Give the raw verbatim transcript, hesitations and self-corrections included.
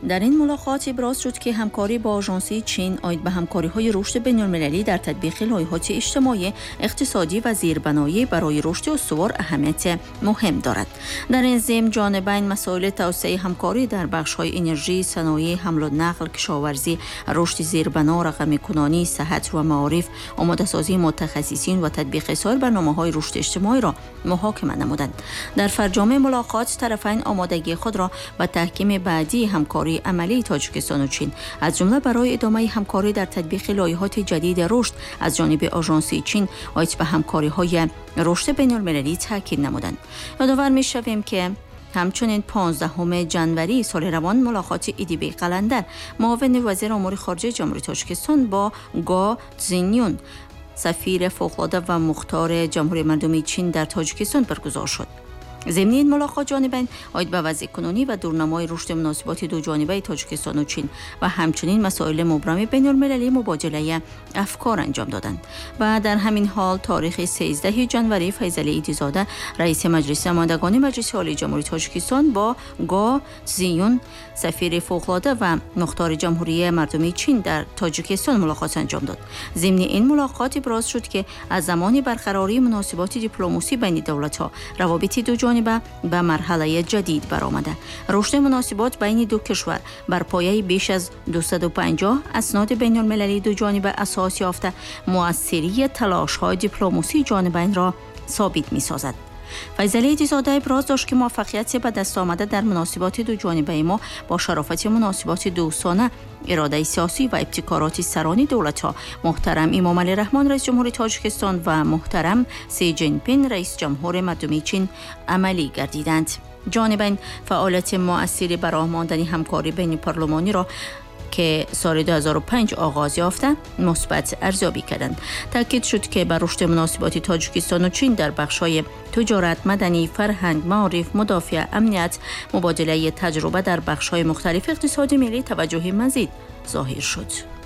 در این ملاقات ابراز شد که همکاری با آژانسی چین آید به همکاری‌های رشد بین‌المللی در تطبیق لایحات اجتماعی، اقتصادی و زیربنایی برای رشد استوار اهمیت مهم دارد. در این ضمن جانبین مسائل توسعه همکاری در بخش‌های انرژی، صنایع، حمل و نقل، کشاورزی، رشد زیربنا، رقم‌کنانی، صحت و معارف، آماده‌سازی متخصصین و تطبیق سایر برنامه‌های رشد اجتماعی را محاکمه نمودند. در فرجام ملاقات طرفین آمادگی خود را به تحکیم بعدی همکاری عملی تاجیکستان و چین از جمله برای ادامه همکاری در تطبیق لایحات جدید رشد از جانب آژانسی چین آید به همکاری‌های رشد بین‌المللی تاکید نمودند. یادآور می‌شویم که همچنین پانزدهم ژانویه سال روان ملاقات ایدیبی قلندر معاون وزیر امور خارجه جمهوری تاجیکستان با گو زینیون سفیر فوق‌العاده و مختار جمهوری مردمی چین در تاجیکستان برگزار شد. ضمن این ملاقات جانبین آید به وضع کنونی و دورنمای رشد مناسبات دو جانبه تاجیکستان و چین و همچنین مسائل مبرم بین‌المللی مبادله افکار انجام دادند. و در همین حال تاریخ سیزدهم ژانویه فیضعلی ایدی‌زاده رئیس مجلس نمایندگان مجلس عالی جمهوری تاجیکستان با گو زیون سفیر فوق‌العاده و مختار جمهوری مردمی چین در تاجیکستان ملاقات انجام داد. ضمن این ملاقات ابراز شد که از زمان برقراری مناسبات دیپلماسی بین دولت‌ها روابط دو جانبه به مرحله جدید برآمده. رشد مناسبات بین دو کشور بر پایه بیش از دویست و پنجاه اسناد بین المللی دو جانبه اساس یافته مؤثری تلاش‌های دیپلماسی جانبین را ثابت می‌سازد. فیضعلی ایدی‌زاده ابراز داشت که موفقیت به دست آمده در مناسبات دو جانبه ما با شرافت مناسبات دوستانه، اراده سیاسی و ابتکارات سران دولت‌ها محترم امام علی رحمان رئیس جمهور تاجیکستان و محترم سی جین پینگ رئیس جمهور مردمی چین عملی گردیدند. جانبین فعالیت مؤثری برای ماندن همکاری بین پارلمانی را که سال دو هزار و پنج آغاز یافته مثبت ارزیابی کردند. تاکید شد که بر رشد مناسبات تاجیکستان و چین در بخش‌های تجارت، مدنی، فرهنگ، معارف، مدافع، امنیت، مبادله تجربه در بخش‌های مختلف اقتصاد ملی توجه مزید ظاهر شد.